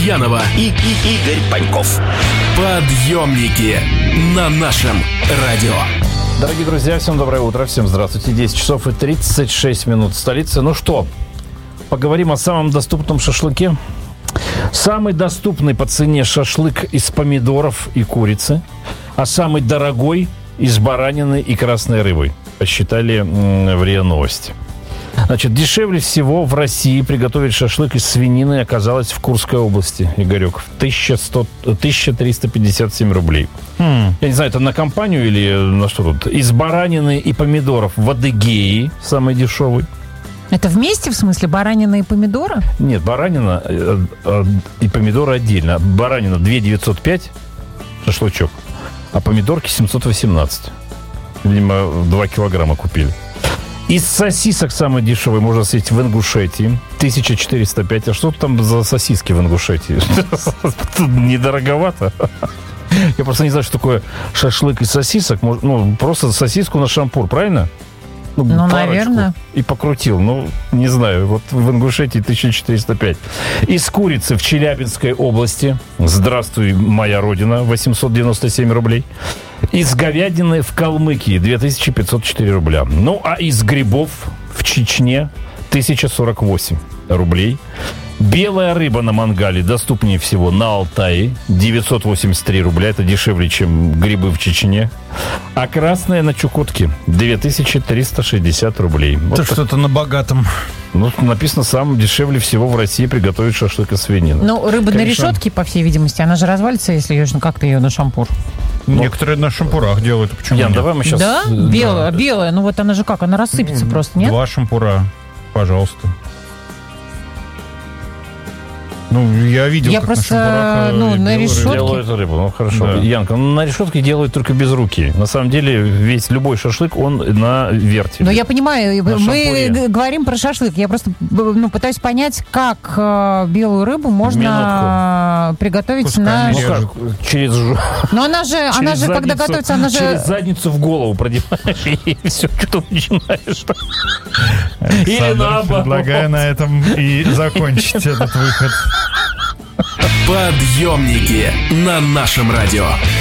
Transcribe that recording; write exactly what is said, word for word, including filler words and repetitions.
Янова и, и Игорь Паньков. Подъемники на нашем радио. Дорогие друзья, всем доброе утро, всем здравствуйте. десять часов и тридцать шесть минут в столице. Ну что, поговорим о самом доступном шашлыке. Самый доступный по цене шашлык из помидоров и курицы, а самый дорогой из баранины и красной рыбы, посчитали в РИА Новости. Значит, дешевле всего в России приготовить шашлык из свинины оказалось в Курской области, Игорек, в тысяча триста пятьдесят семь рублей. Mm. Я не знаю, это на компанию или на что тут? Из баранины и помидоров в Адыгее, самый дешевый. Это вместе, в смысле, баранина и помидора? Нет, баранина э, э, и помидоры отдельно. Баранина две тысячи девятьсот пять, шашлычок, а помидорки семьсот восемнадцать. Видимо, два килограмма купили. Из сосисок самый дешевый можно съесть в Ингушетии. тысяча четыреста пять. А что там за сосиски в Ингушетии? Недороговато. Я просто не знаю, что такое шашлык из сосисок. Ну, просто сосиску на шампур, правильно? Ну, ну наверное. И покрутил. Ну, не знаю. Вот в Ингушетии тысяча четыреста пять. Из курицы в Челябинской области. Здравствуй, моя родина. восемьсот девяносто семь рублей. Из говядины в Калмыкии две тысячи пятьсот четыре рубля. Ну, а из грибов в Чечне тысяча сорок восемь рублей. Белая рыба на мангале доступнее всего на Алтае. девятьсот восемьдесят три рубля. Это дешевле, чем грибы в Чечне. А красная на Чукотке две тысячи триста шестьдесят рублей. Это вот что-то на богатом. Ну, написано, самым дешевле всего в России приготовить шашлык из свинины. Ну, рыба, конечно, на решетке, по всей видимости, она же развалится, если ее, ну, как-то ее на шампур. Некоторые на шампурах делают. Почему Ян, нет? давай мы сейчас... Да? Белая, да. белая. Ну вот она же как? Она рассыпется просто, нет? Два шампура, пожалуйста. Ну, я видел, я как просто, на шампурах ну, на решетке... делают рыбу. Ну, хорошо. Да. Янка, ну, на решетке делают только без руки. На самом деле, весь любой шашлык, он на вертеле. Ну, я понимаю, на мы шампуре. говорим про шашлык. Я просто ну, пытаюсь понять, как э, белую рыбу можно Минутку. приготовить Кусками на... Ну, как? Через... Но она же, через она же задницу, когда готовится, она же... Через задницу в голову продеваешь, и все, что начинаешь. Или наоборот. Предлагаю на этом и закончить этот выход. Подъемники на нашем радио.